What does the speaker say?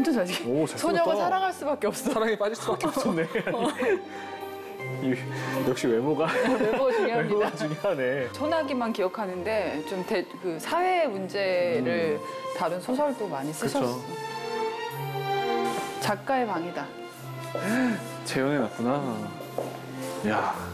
완전 잘 오, 잘 소녀가 찍었다. 사랑할 수밖에 없어. 사랑에 빠질 수밖에 없었네. 역시 외모가 외모가 중요합니다. 외모가 중요하네. 소나기만 기억하는데 좀 그 사회 문제를 다룬 소설도 많이 쓰셨어. 그쵸. 작가의 방이다. 재현해놨구나. 야.